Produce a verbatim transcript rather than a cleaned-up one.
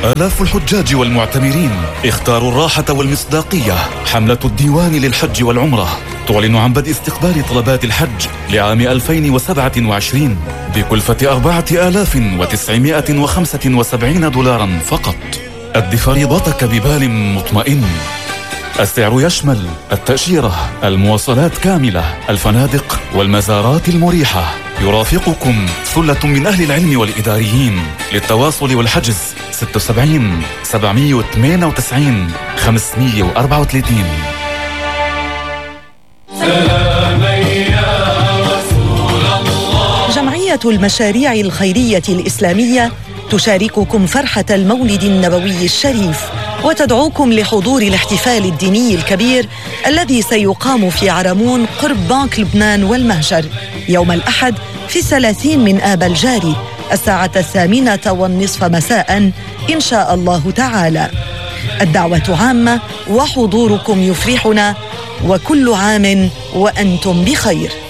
آلاف الحجاج والمعتمرين اختاروا الراحة والمصداقية. حملة الديوان للحج والعمرة تعلن عن بدء استقبال طلبات الحج لعام ألفين وسبعة وعشرين بكلفة أربعة آلاف وتسعمائة وخمسة وسبعين دولارا فقط. أد فريضتك ببال مطمئن. السعر يشمل التأشيرة، المواصلات كاملة، الفنادق والمزارات المريحة. يرافقكم ثلة من أهل العلم والإداريين. للتواصل والحجز ستة وسبعين سبعمائة وثمانية وتسعين خمسمائة وأربعة وثلاثين. جمعية المشاريع الخيرية الإسلامية تشارككم فرحة المولد النبوي الشريف وتدعوكم لحضور الاحتفال الديني الكبير الذي سيقام في عرمون قرب بنك لبنان والمهجر يوم الأحد في الثلاثين من آب الجاري الساعة الثامنة والنصف مساء إن شاء الله تعالى. الدعوة عامة وحضوركم يفرحنا، وكل عام وأنتم بخير.